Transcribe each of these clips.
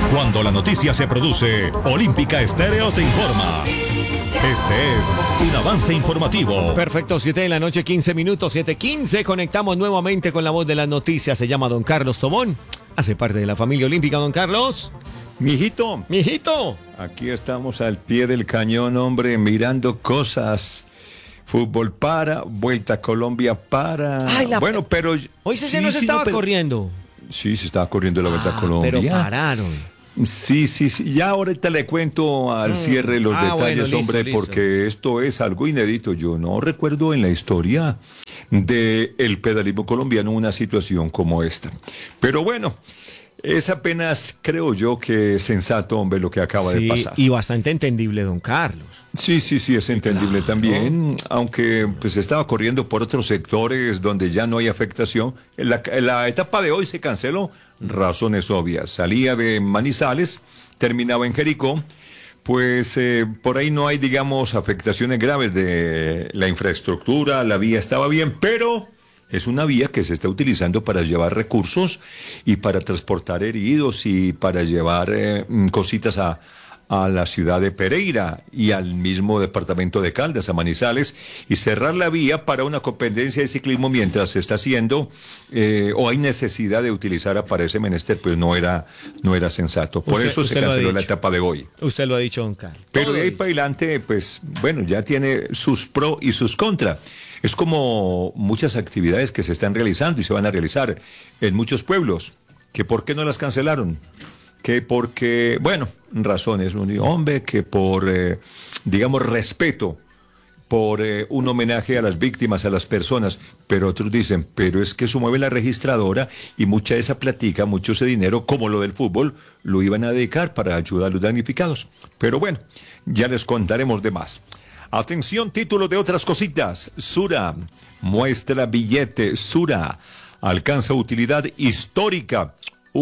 Cuando la noticia se produce, Olímpica Estéreo te informa. Este es un avance informativo. Perfecto, 7 de la noche, 15 minutos, 7:15. Conectamos nuevamente con la voz de las noticias. Se llama don Carlos Tobón. Hace parte de la familia olímpica, don Carlos. Mijito, Mijito. aquí estamos al pie del cañón, hombre, mirando cosas. Fútbol para, Vuelta a Colombia para. Ay, bueno, pero... Hoy se no se estaba corriendo. Sí, se estaba corriendo la Vuelta a Colombia. Pero pararon. Sí. Ya ahorita le cuento al cierre los detalles, bueno, listo, hombre, listo. Porque esto es algo inédito. Yo no recuerdo en la historia del pedalismo colombiano una situación como esta. Pero bueno, es apenas, creo yo, que sensato, hombre, lo que acaba de pasar. Y bastante entendible, don Carlos. Sí, es entendible también, aunque pues estaba corriendo por otros sectores donde ya no hay afectación. La etapa de hoy se canceló, razones obvias. Salía de Manizales, terminaba en Jericó, pues por ahí no hay, digamos, afectaciones graves de la infraestructura, la vía estaba bien, pero es una vía que se está utilizando para llevar recursos y para transportar heridos y para llevar cositas a la ciudad de Pereira y al mismo departamento de Caldas, a Manizales, y cerrar la vía para una competencia de ciclismo mientras se está haciendo o hay necesidad de utilizar para ese menester, pues no era sensato. Por eso se canceló la etapa de hoy. Usted lo ha dicho, don Carlos. Pero de ahí para adelante, pues bueno, ya tiene sus pros y sus contras. Es como muchas actividades que se están realizando y se van a realizar en muchos pueblos, que ¿por qué no las cancelaron? Que porque, bueno, razones, hombre, que por, digamos, respeto, por un homenaje a las víctimas, a las personas, pero otros dicen, pero es que eso mueve la registradora y mucha de esa platica, mucho ese dinero, como lo del fútbol, lo iban a dedicar para ayudar a los damnificados. Pero bueno, ya les contaremos de más. Atención, título de otras cositas. Sura muestra billete. Sura alcanza utilidad histórica.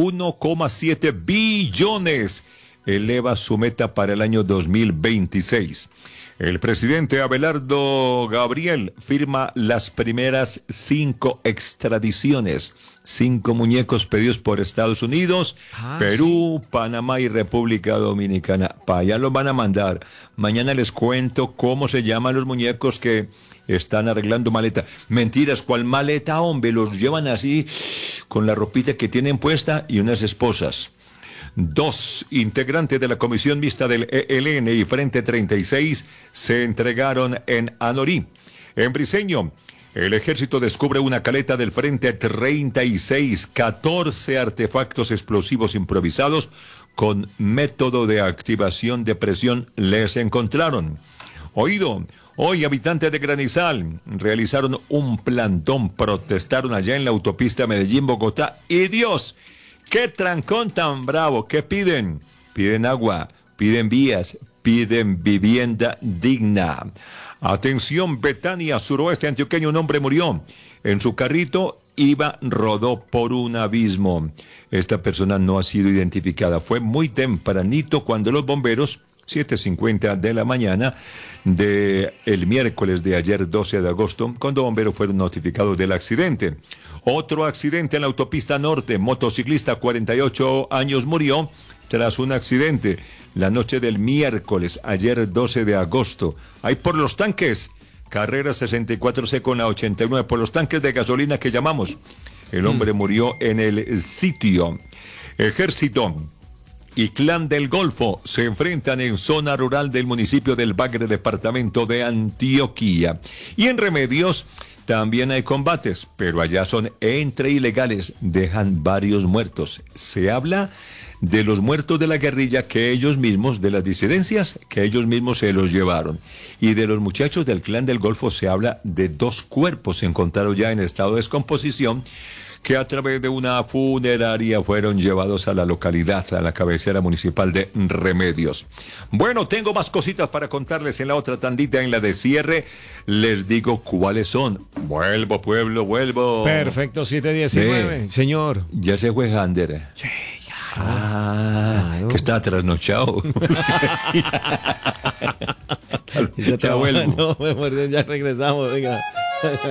1,7 billones eleva su meta para el año 2026. El presidente Abelardo Gabriel firma las primeras 5 extradiciones. 5 muñecos pedidos por Estados Unidos, Perú, Panamá y República Dominicana. Para allá los van a mandar. Mañana les cuento cómo se llaman los muñecos que están arreglando maleta. Mentiras, ¿cuál maleta, hombre? Los llevan así, con la ropita que tienen puesta y unas esposas. 2 integrantes de la comisión mixta del ELN y Frente 36 se entregaron en Anorí. En Briceño, el ejército descubre una caleta del Frente 36, 14 artefactos explosivos improvisados con método de activación de presión les encontraron. Oído, hoy habitantes de Granizal realizaron un plantón, protestaron allá en la autopista Medellín-Bogotá y Dios, ¡qué trancón tan bravo! ¿Qué piden? Piden agua, piden vías, piden vivienda digna. Atención, Betania, suroeste antioqueño, un hombre murió. En su carrito rodó por un abismo. Esta persona no ha sido identificada. Fue muy tempranito cuando los bomberos, 7:50 de la mañana del miércoles de ayer 12 de agosto, cuando bomberos fueron notificados del accidente. Otro accidente en la autopista norte, motociclista 48 años murió tras un accidente la noche del miércoles, ayer 12 de agosto. Ahí por los tanques, carrera 64C con la 89, por los tanques de gasolina que llamamos. El hombre murió en el sitio. Ejército y Clan del Golfo se enfrentan en zona rural del municipio del Bagre, departamento de Antioquia. Y en Remedios también hay combates, pero allá son entre ilegales, dejan varios muertos. Se habla de los muertos de la guerrilla que ellos mismos, de las disidencias que ellos mismos se los llevaron. Y de los muchachos del Clan del Golfo se habla de 2 cuerpos encontrados ya en estado de descomposición, que a través de una funeraria fueron llevados a la localidad, a la cabecera municipal de Remedios. Bueno, tengo más cositas para contarles en la otra tandita, en la de cierre. Les digo cuáles son. Vuelvo, pueblo, vuelvo. Perfecto, 7:19. Señor. Ya se fue Hander. Sí, ya. Claro. Que está trasnochado. Ya vuelvo. No, ya regresamos, venga.